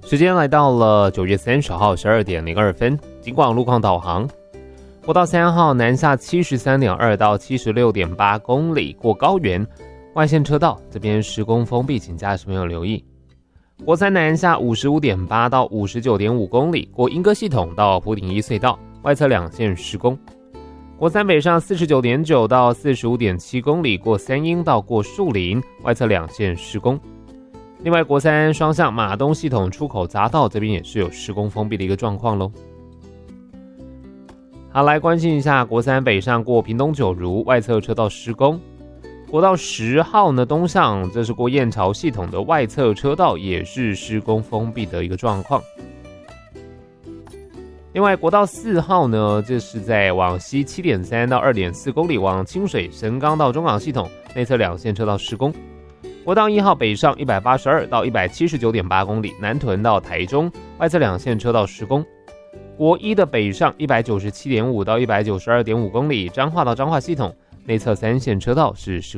时间来到了9月30号12点02分，警广路况导航。国道3号南下73.2到76.8公里过高原，外线车道这边施工封闭，请驾驶朋友留意。国3南下55.8到59.5公里过莺歌系统到埔顶一隧道，外侧两线施工。国3北上49.9到45.7公里过三莺到过树林，外侧两线施工。另外，国3双向马东系统出口匝道这边也是有施工封闭的一个状况咯。好，来关心一下国3北上过屏东九如，外侧车道施工。国道10号呢东向，这是过燕巢系统的外侧车道也是施工封闭的一个状况。另外，国道4号呢，这是在往西7.3到2.4公里往清水神冈到中港系统内侧两线车道施工。国道1号北上182到179.8公里南屯到台中，外侧两线车道施工。国1的北上197.5到192.5公里彰化到彰化系统内侧三线车道是施工。